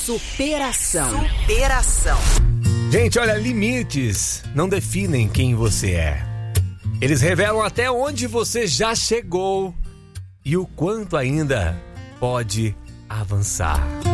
Superação. Gente, olha, limites não definem quem você é. Eles revelam até onde você já chegou e o quanto ainda pode avançar.